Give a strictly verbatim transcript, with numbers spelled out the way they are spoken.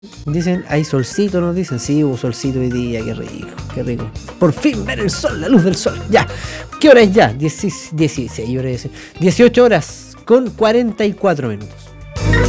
Dicen, hay solcito, nos dicen. Sí, hubo solcito hoy día, qué rico, qué rico. Por fin ver el sol, la luz del sol. Ya. ¿Qué hora es ya? dieciséis, horas. dieciocho horas con cuarenta y cuatro minutos.